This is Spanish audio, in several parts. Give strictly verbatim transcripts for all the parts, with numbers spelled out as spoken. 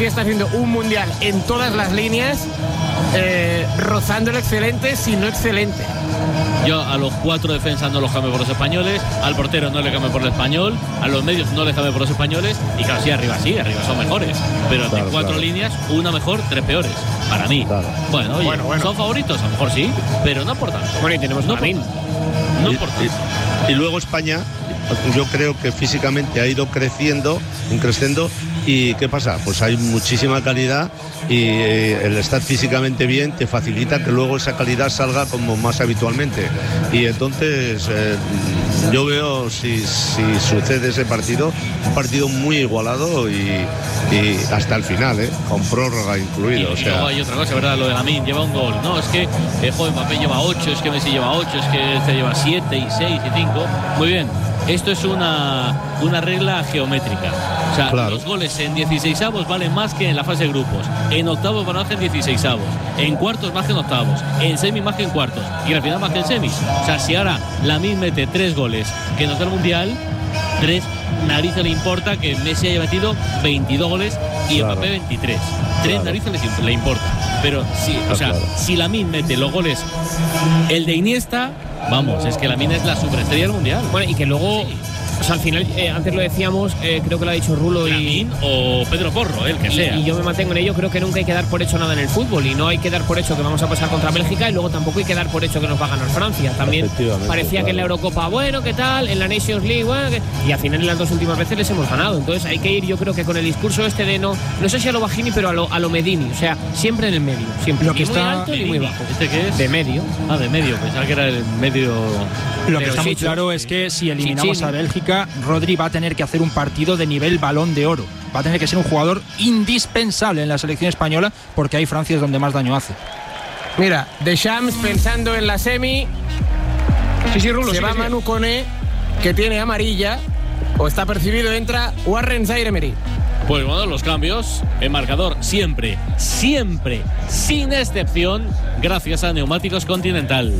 Francia está haciendo un mundial en todas las líneas, eh, rozando el excelente, si no excelente. Yo a los cuatro defensas no los cambio por los españoles, al portero no le cambio por el español, a los medios no le cambio por los españoles, y claro, sí, arriba sí, arriba son mejores, pero claro, de cuatro claro. líneas, una mejor, tres peores, para mí. Claro. Bueno, oye, bueno, bueno. ¿son favoritos? A lo mejor sí, pero no por tanto. Bueno, y tenemos no por, no por tanto. Y, y luego España, yo creo que físicamente ha ido creciendo, creciendo. ¿Y qué pasa? Pues hay muchísima calidad y eh, el estar físicamente bien te facilita que luego esa calidad salga como más habitualmente. Y entonces eh, yo veo, si, si sucede ese partido, un partido muy igualado y, y hasta el final, ¿eh? Con prórroga incluido. Y, o sea. Y luego hay otra cosa, ¿verdad? Lo de Lamine, lleva un gol. No, es que el joven Mbappé lleva ocho, es que Messi lleva ocho, es que este lleva siete y seis y cinco. Muy bien. Esto es una, una regla geométrica. O sea, claro. los goles en dieciseisavos valen más que en la fase de grupos. En octavos van más que en dieciseisavos. En cuartos más que en octavos. En semis más que en cuartos. Y al final más que en semis. O sea, si ahora Lamine mete tres goles que nos da el Mundial, tres narices le importa que Messi haya metido veintidós goles y claro. Mbappé veintitrés. Tres claro. narices le, le importa. Pero sí, o sea, claro. si Lamine mete los goles, el de Iniesta, vamos, es que Lamine es la superestrella del Mundial. Bueno, y que luego, o sea, al final, eh, antes lo decíamos, eh, creo que lo ha dicho Rulo y Lamine o Pedro Porro, el que y, sea. Y yo me mantengo en ello, creo que nunca hay que dar por hecho nada en el fútbol y no hay que dar por hecho que vamos a pasar contra Bélgica y luego tampoco hay que dar por hecho que nos va a ganar Francia. También parecía claro. que en la Eurocopa, bueno, ¿qué tal? En la Nations League, bueno, que... y al final en las dos últimas veces les hemos ganado. Entonces hay que ir, yo creo que con el discurso este de no, no sé si a lo Bajini, pero a lo, a lo Medini, o sea, siempre en el medio, siempre. Lo que ni está muy alto Medini, ni muy bajo. ¿Este qué es? De medio. Ah, de medio, pensaba que era el medio. Lo que está muy claro es que si eliminamos Chichín. a Bélgica, Rodri va a tener que hacer un partido de nivel Balón de Oro. Va a tener que ser un jugador indispensable en la selección española porque ahí Francia es donde más daño hace. Mira, Deschamps pensando en la semi. Sí, sí, Rulo. Se sí, va sí. Manu Koné, que tiene amarilla, o está percibido, entra Warren Zaïre-Emery. Pues bueno, los cambios en marcador siempre, siempre, sin excepción, gracias a Neumáticos Continental.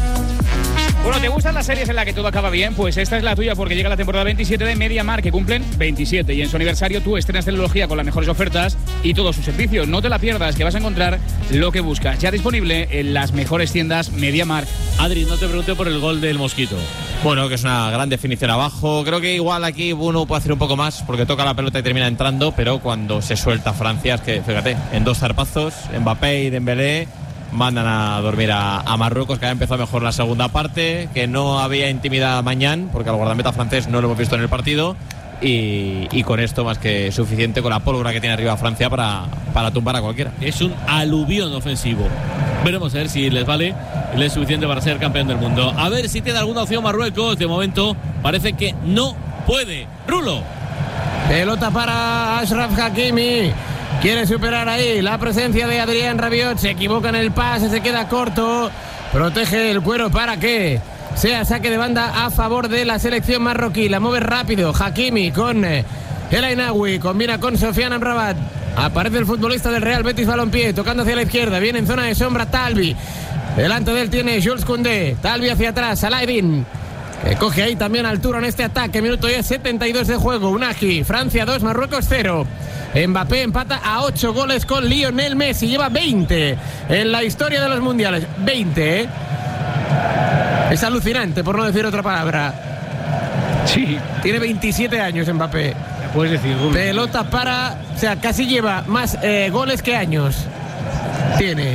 Bueno, ¿te gustan las series en las que todo acaba bien? Pues esta es la tuya porque llega la temporada veintisiete de MediaMarkt, que cumplen veintisiete y en su aniversario tú estrenas tecnología con las mejores ofertas y todos sus servicios. No te la pierdas, que vas a encontrar lo que buscas. Ya disponible en las mejores tiendas MediaMarkt. Adri, no te pregunté por el gol del Mosquito. Bueno, que es una gran definición abajo. Creo que igual aquí uno puede hacer un poco más porque toca la pelota y termina entrando, pero cuando se suelta Francia es que, fíjate, en dos zarpazos, Mbappé y Dembélé mandan a dormir a, a Marruecos, que ha empezado mejor la segunda parte, que no había intimidad mañana, porque al guardameta francés no lo hemos visto en el partido, y, y con esto más que suficiente, con la pólvora que tiene arriba Francia para, para tumbar a cualquiera. Es un aluvión ofensivo. Veremos a ver si les vale, les es suficiente para ser campeón del mundo. A ver si tiene alguna opción Marruecos. De momento parece que no puede. Rulo. Pelota para Achraf Hakimi. Quiere superar ahí la presencia de Adrián Rabiot. Se equivoca en el pase, se queda corto. Protege el cuero para que sea saque de banda a favor de la selección marroquí. La mueve rápido Hakimi con El Ainaoui. Combina con Sofiane Amrabat. Aparece el futbolista del Real Betis Balompié, tocando hacia la izquierda. Viene en zona de sombra Talbi. Delante de él tiene Jules Koundé. Talbi hacia atrás, Saladin, que coge ahí también altura en este ataque. Minuto ya setenta y dos de juego. Unagi, Francia dos, Marruecos cero. Mbappé empata a ocho goles con Lionel Messi. Lleva veinte en la historia de los mundiales. veinte, ¿eh? Es alucinante, por no decir otra palabra. Sí. Tiene veintisiete años Mbappé. Puedes decir, Rulo. Pelota para... O sea, casi lleva más eh, goles que años. Tiene.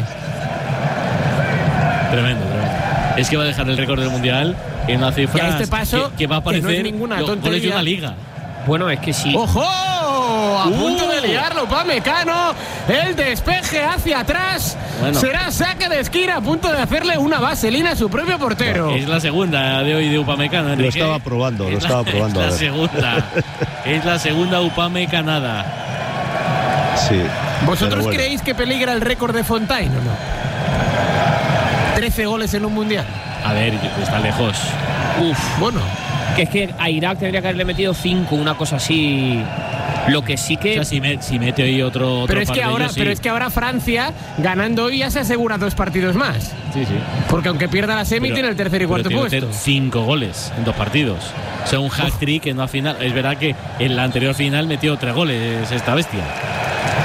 Tremendo, tremendo. Es que va a dejar el récord del mundial en una cifra y a este paso, que, que va a aparecer que no es ninguna los goles de una liga. Bueno, es que sí. ¡Ojo! A uh. punto de liarlo Upamecano. El despeje hacia atrás. Bueno. Será saque de esquina, a punto de hacerle una vaselina a su propio portero. Es la segunda de hoy de Upamecano, Enrique. Lo estaba probando, lo es estaba la, probando. Es la segunda. Es la segunda Upamecanada. Sí. ¿Vosotros bueno. creéis que peligra el récord de Fontaine o no? trece goles en un mundial. A ver, está lejos. Uf, bueno. Que es que a Irak tendría que haberle metido cinco, una cosa así. Lo que sí que... O sea, si, me, si mete hoy otro, otro pero es que ahora, ellos, sí. Pero es que ahora Francia, ganando hoy, ya se asegura dos partidos más. Sí, sí. Porque aunque pierda la semi, pero, tiene el tercer y cuarto pero puesto. Cinco goles en dos partidos. O sea, un hat-trick en una final. Es verdad que en la anterior final metió tres goles esta bestia.